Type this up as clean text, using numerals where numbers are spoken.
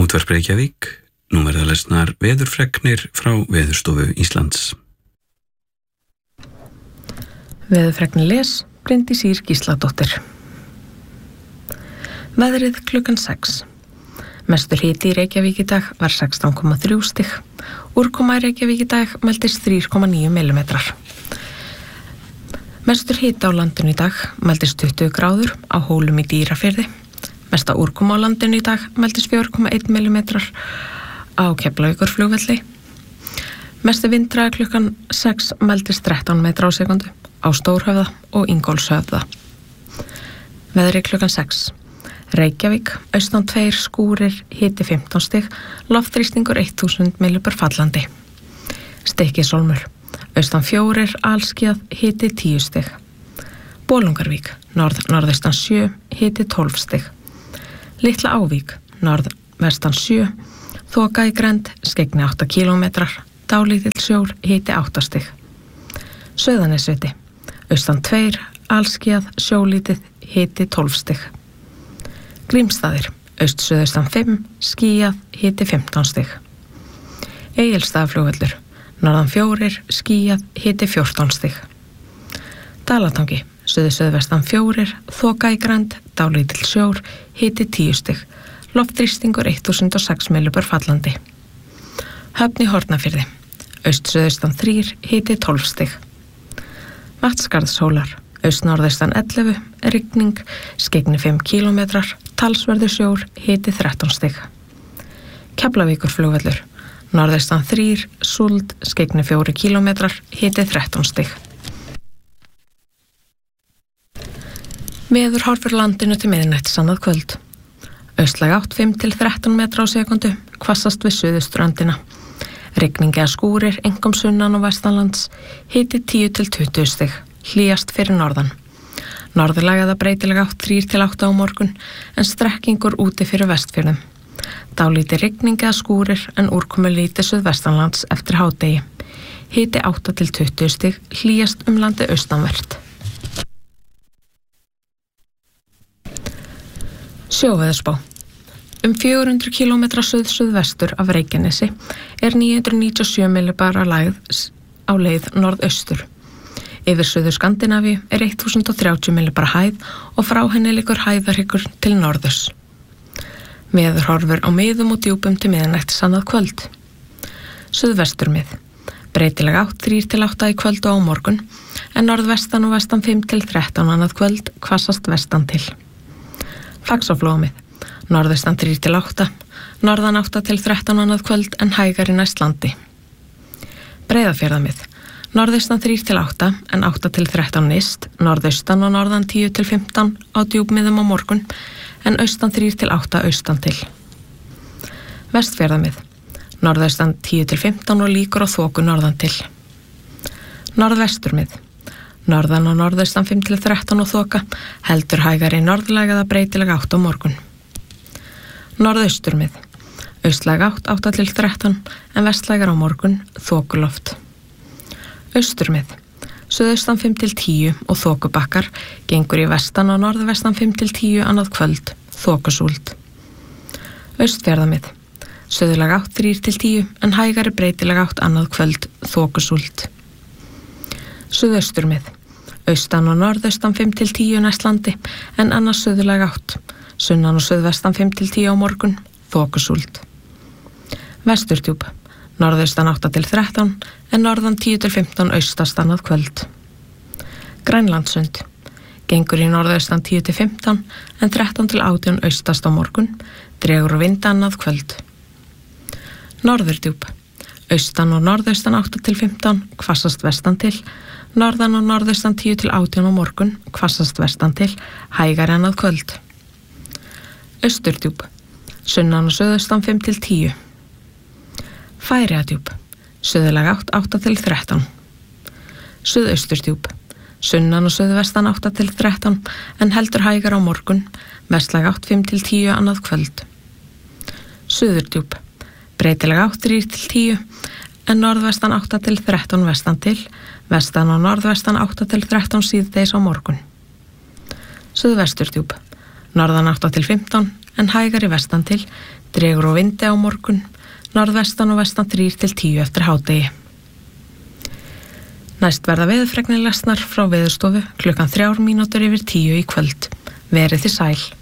Útvarp Reykjavík, nú verða lesnar veðurfregnir frá Veðurstofu Íslands. Veðurfregnir les Bryndís Ýr Gísladóttir. Veðrið klukkan 6. Mestur hiti í Reykjavík í dag var 16,3 stig. Úrkoma í Reykjavík í dag mældist 3,9 millimetrar. Mestur hiti á landinu í dag mældist 20 gráður á Hólum í Dýrafirði. Mesta úrkoma á landinu í dag mældist 4,1 millimetrar á Keflavíkurflugvelli. Mestu vindhraði klukkan 6 mældist 13 metra á sekundu á Stórhöfða og Ingólfshöfða. Veðri klukkan 6. Reykjavík, austan 2 skúrir, hiti 15 stig, loftþrýstingur 1000 millibur fallandi. Stykkishólmur, austan 4 alskýjað, hiti 10 stig. Bolungarvík, norðaustan 7, hiti 12 stig. Litla Ávík, norðvestan 7, þoka í grennd, skeggni 8 kilometrar, dálítill sjór, hiti 8 stig. Sauðanesviti, austan 2, alskýjað, sjólítið, hiti 12 stig. Grímsstaðir, aust-suðaustan 5, skýjað, hiti 15 stig. Egilsstaðaflugvöllur, norðan 4, skýjað, hiti 14 stig. Dalatangi, suðvestan 4, þoka í grennd, dálítill sjór, hiti 10 stig. Loftþrýstingur 1006 millibur fallandi. Höfn í Hornafirði, aust-suðaustan 3, hiti 12 stig. Vatnsskarðshólar, aust-norðaustan 11, rigning, skeggni 5 kilometrar, talsverður sjór, hiti 13 stig. Keflavíkurflugvöllur, norðaustan 3, súld, skeggni 4 kilometrar, hiti 13 stig. Veður horfir landinu til miðnættis annað kvöld. Austlæg átt 5 til 13 metra á sekundu, hvassast við suðuströndina. Rigning eða skúrir, einkum sunnan og vestanlands, hiti 10 til 20 stig, hlýjast fyrir norðan. Norðlæg eða breytileg átt 3 til 8 á morgun, en strekkingur úti fyrir vestfjörðum. Dálítið rigning eða skúrir, en úrkomu lítið suðvestanlands eftir hádegi. Hiti 8 til 20 stig, hlýjast landið austanvert. Sjóveðurspá. 400 km suð-suðvestur af Reykjanesi er 997 millibara lægð á leið norðaustur. Yfir suður Skandinavíu er 1030 millibara hæð og frá henni liggur hæðarhryggur til norðurs. Veðurhorfur á miðum og djúpum til miðnættis annað kvöld. Suðvesturmið. Breytileg átt 3 til 8 í kvöld og á morgun, en norðvestan og vestan 5 til 13 annað kvöld, hvassast vestan til. Faxaflóamið. Norðaustan 3 til 8, norðan 8 til 13 annað kvöld, en hægari næst landi. Breiðafjarðamið. Norðaustan 3 til 8, en 8 til 13 nyrst, norðaustan og norðan 10 til 15 á djúpmiðum á morgun, en austan 3 til 8 austan til. Vestfjarðamið. Norðaustan 10 til 15 og líkur á þoku norðan til. Norðvesturmið. Norðan og norðaustan 5 til 13 og þoka, heldur hægari norðlæg eða breytileg átt á morgun. Norðausturmið. Austlæg átt 8 til 13, en vestlægar á morgun, þokuloft. Austurmið. Suðaustan 5 til 10 og þokubakkar, gengur í vestan og norðvestan 5 til 10 annað kvöld, þokusúld. Austfjarðamið. Suðlæg átt 3 til 10, en hægari breytileg átt annað kvöld, þokusúld. Suðausturmið. Austan og norðaustan 5 til 10 næstlandi, en annars suðlæg átt. Sunnan og suðvestan 5 til 10 á morgun, þokusúld. Vesturdjúp. Norðaustan 8 til 13, en norðan 10 til 15 austast annað kvöld. Grænlandssund. Gengur í norðaustan 10 til 15, en 13 til 18 austast á morgun, dregur og vind annað kvöld. Norðurdjúp. Austan og norðaustan 8 til 15, hvassast vestan til, norðan og norðaustan 10 til 18 á morgun, hvassast vestan til, hægari annað kvöld. Austurdjúp. Sunnan og suðaustan 5 til 10. Færeyjadjúp. Suðlæg átt 8 til 13. Suðausturdjúp. Sunnan og suðvestan 8 til 13, en heldur hægar á morgun, vestlæg átt 5 til 10 annað kvöld. Suðurdjúp. Breytileg átt 3 til 10, en norðvestan 8 til 13 vestan til, vestan og norðvestan 8 til 13 síðdegis á morgun. Suðvesturdjúp. Norðan 8 til 15, en hægari vestan til, Dregur og vindi á morgun, norðvestan og vestan 3 til 10 eftir hádegi. Næst verða veðurfregnir lesnar frá Veðurstofu klukkan 3 mínútur yfir 10 í kvöld. Verið þið sæl.